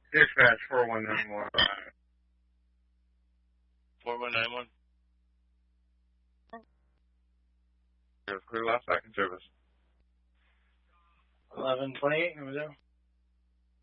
Dispatch 4191. 4191. Clear last back in service. 1128, here we go.